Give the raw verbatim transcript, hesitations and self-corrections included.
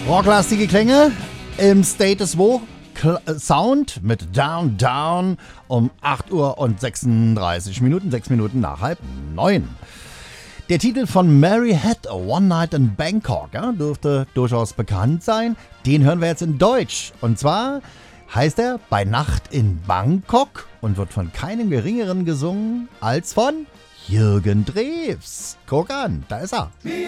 Rocklastige Klänge im Status Quo Sound mit Down Down um acht Uhr und sechsunddreißig Minuten, sechs Minuten nach halb neun. Der Titel von Mary Had a One Night in Bangkok, ja, dürfte durchaus bekannt sein. Den hören wir jetzt in Deutsch. Und zwar heißt er Bei Nacht in Bangkok und wird von keinem Geringeren gesungen als von Jürgen Drews. Guck an, da ist er.